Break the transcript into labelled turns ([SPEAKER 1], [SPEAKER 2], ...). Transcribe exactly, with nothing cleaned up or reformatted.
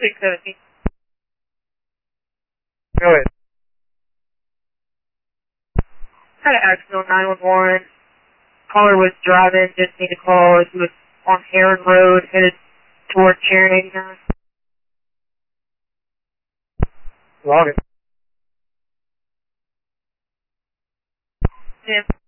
[SPEAKER 1] six seventeen.
[SPEAKER 2] Go ahead.
[SPEAKER 1] Had an accident on nine one one. Caller was driving, didn't need to call. He was on Heron Road, headed toward Sharon eighty-nine.
[SPEAKER 2] Log it.
[SPEAKER 1] ten.